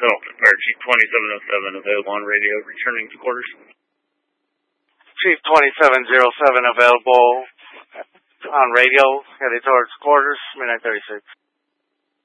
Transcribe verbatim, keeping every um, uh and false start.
Pendleton, Fire Chief twenty-seven oh seven available on radio, returning to quarters. Chief twenty-seven oh seven available on radio, headed towards quarters, midnight thirty-six.